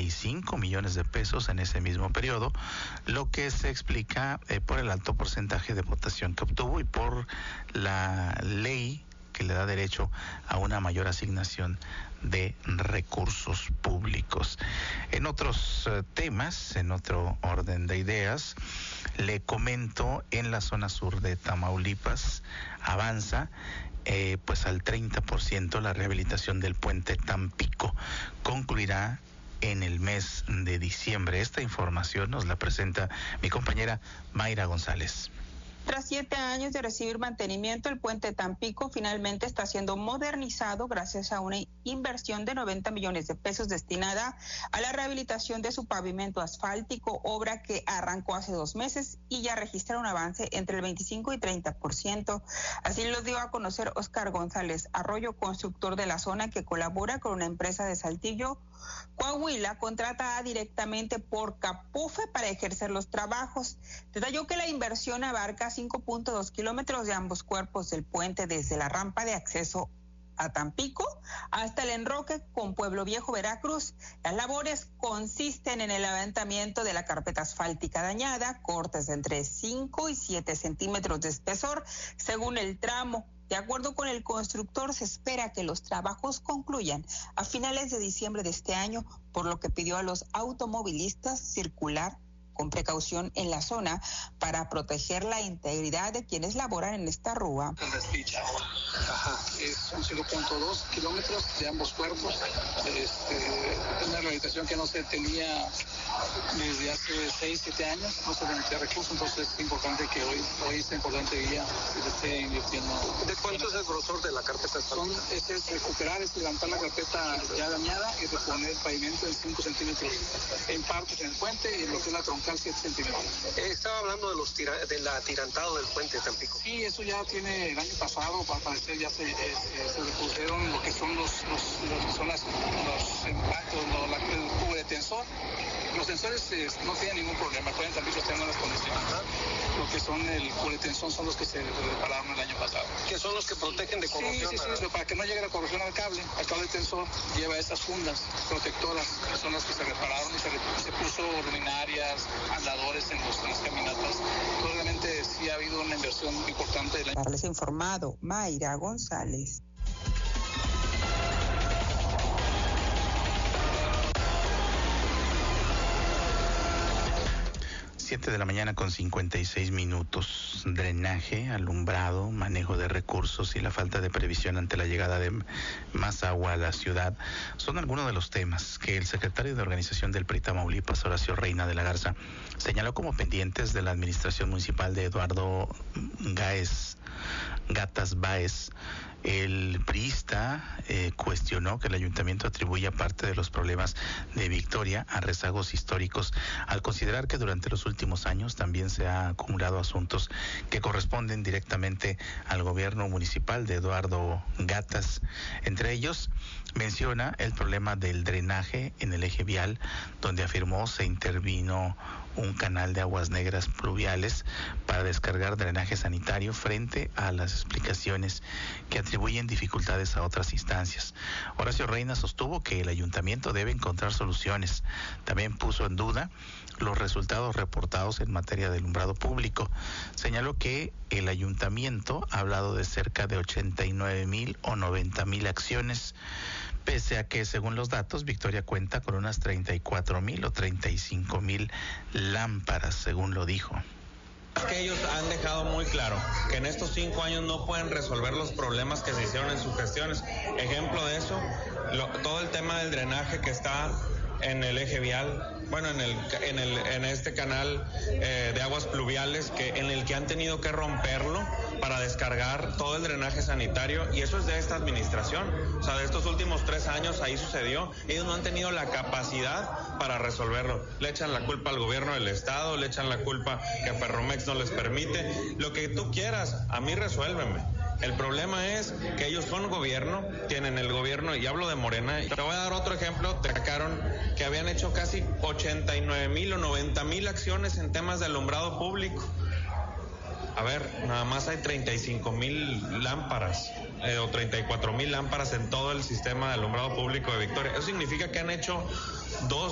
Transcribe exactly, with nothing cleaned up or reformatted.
y cinco millones de pesos en ese mismo periodo, lo que se explica eh, por el alto porcentaje de votación que obtuvo y por la ley que le da derecho a una mayor asignación de recursos públicos. En otros eh, temas, en otro orden de ideas, le comento, en la zona sur de Tamaulipas avanza eh, pues al treinta por ciento la rehabilitación del puente Tampico. Concluirá en el mes de diciembre. Esta información nos la presenta mi compañera Mayra González. Tras siete años de recibir mantenimiento, el puente Tampico finalmente está siendo modernizado gracias a una inversión de noventa millones de pesos destinada a la rehabilitación de su pavimento asfáltico, obra que arrancó hace dos meses y ya registra un avance entre el veinticinco y treinta por ciento. Así lo dio a conocer Oscar González Arroyo, constructor de la zona que colabora con una empresa de Saltillo, Coahuila, contratada directamente por Capufe para ejercer los trabajos. Detalló que la inversión abarca cinco punto dos kilómetros de ambos cuerpos del puente, desde la rampa de acceso a Tampico hasta el enroque con Pueblo Viejo, Veracruz. Las labores consisten en el levantamiento de la carpeta asfáltica dañada, cortes de entre cinco y siete centímetros de espesor según el tramo. De acuerdo con el constructor, se espera que los trabajos concluyan a finales de diciembre de este año, por lo que pidió a los automovilistas circular con precaución en la zona para proteger la integridad de quienes laboran en esta rúa. Ajá, es un cero punto dos kilómetros de ambos cuerpos. Este, una rehabilitación que no se tenía desde hace seis, siete años, no se le metía recursos, entonces es importante que hoy, hoy es importante día que se esté invirtiendo. ¿De cuánto es el grosor de la carpeta? Son, es, es recuperar, es levantar la carpeta ya dañada y reponer el pavimento en cinco centímetros en partes en el puente y en lo que es la troncal siete centímetros. Eh, estaba hablando de los tira, del atirantado del puente de Tampico. Sí, eso ya tiene el año pasado, para parecer ya se, eh, se repusieron lo que son los, los, los, que son las, los impactos, lo, la, el cubo de tensor. Los sensores eh, no tienen ningún problema, pueden también tener las condiciones. Lo que son el cubo de tensor son los que se repararon el año pasado. ¿Que son los que protegen de corrosión? Sí, sí, sí, para que no llegue la corrosión al cable. El cable de tensor lleva esas fundas protectoras, que son las que se repararon y se, se puso luminarias, andadores en, los, en las caminatas. Obviamente sí ha habido una inversión importante. Del año. Les ha informado Mayra González. siete de la mañana con cincuenta y seis minutos. Drenaje, alumbrado, manejo de recursos y la falta de previsión ante la llegada de más agua a la ciudad son algunos de los temas que el secretario de Organización del P R I Tamaulipas, Horacio Reina de la Garza, señaló como pendientes de la administración municipal de Eduardo Gáez, Gatas Báez. El priista eh, cuestionó que el ayuntamiento atribuya parte de los problemas de Victoria a rezagos históricos, al considerar que durante los últimos años también se han acumulado asuntos que corresponden directamente al gobierno municipal de Eduardo Gatas. Entre ellos, menciona el problema del drenaje en el eje vial, donde afirmó se intervino un canal de aguas negras pluviales para descargar drenaje sanitario frente a las explicaciones que atribuyen dificultades a otras instancias. Horacio Reina sostuvo que el ayuntamiento debe encontrar soluciones. También puso en duda los resultados reportados en materia de alumbrado público. Señaló que el ayuntamiento ha hablado de cerca de ochenta y nueve mil o noventa mil acciones, pese a que, según los datos, Victoria cuenta con unas treinta y cuatro mil o treinta y cinco mil lámparas, según lo dijo. Que ellos han dejado muy claro que en estos cinco años no pueden resolver los problemas que se hicieron en sus gestiones. Ejemplo de eso, lo, todo el tema del drenaje que está en el eje vial, bueno, en el en el en este canal eh, de aguas pluviales, que en el que han tenido que romperlo para descargar todo el drenaje sanitario, y eso es de esta administración. O sea, de estos últimos tres años ahí sucedió. Ellos no han tenido la capacidad para resolverlo. Le echan la culpa al gobierno del estado, le echan la culpa que Ferromex no les permite. Lo que tú quieras, a mí resuélveme. El problema es que ellos son gobierno, tienen el gobierno, y hablo de Morena. Te voy a dar otro ejemplo. Te sacaron que habían hecho casi ochenta y nueve mil o noventa mil acciones en temas de alumbrado público. A ver, nada más hay treinta y cinco mil lámparas eh, o treinta y cuatro mil lámparas en todo el sistema de alumbrado público de Victoria. Eso significa que han hecho dos